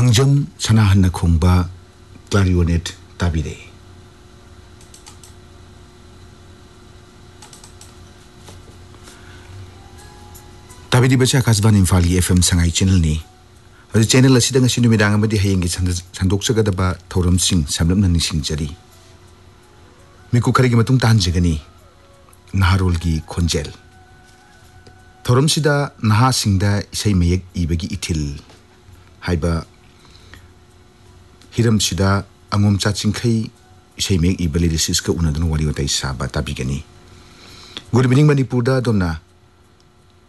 मांगजम सनाहन खोंबा क्लारियोनेट ताबिरे ताबिदी बचा आकाशवाणी इम्फाल की FM Sangai channel नि अदु चैनल असिदा ngasi नुमिदांग अमदि हयेंगी संदोक्सगदबा थौरमसिंग सामलमना निसिंगजरी मिकु खरिगी मतुंग तानजगनी नारोल की खोंजेल थौरमसिदा नहासिंगदा इसै मयेक इबगी इथिल हाइबा हिरमसिदा अंगोम चाचिंखै इसै मयेक इबलिसिस का उनदन वारी वताई साबा ताबिगनी गुड इवनिंग मणिपुरदा दोमना